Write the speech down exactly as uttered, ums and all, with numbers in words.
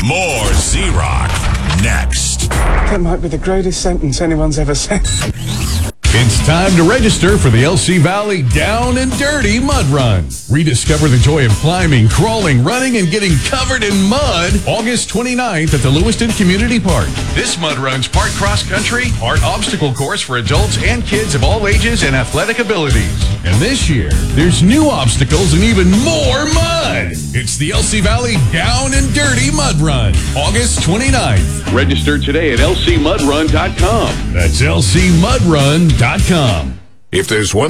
More Z-Rock next. That might be the greatest sentence anyone's ever said. It's time to register for the L C Valley Down and Dirty Mud Run. Rediscover the joy of climbing, crawling, running, and getting covered in mud August twenty-ninth at the Lewiston Community Park. This mud run's part cross-country, part obstacle course for adults and kids of all ages and athletic abilities. And this year, there's new obstacles and even more mud. It's the L C Valley Down and Dirty Mud Run, August twenty-ninth. Register today at L C mud run dot com. That's L C mud run dot com. If there's one